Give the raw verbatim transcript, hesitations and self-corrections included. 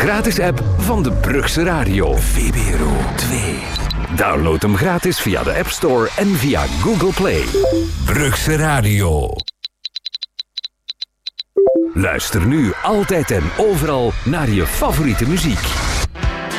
gratis app van de Brugse Radio. V B R O twee. Download hem gratis via de App Store en via Google Play. Brugse Radio. Luister nu altijd en overal naar je favoriete muziek.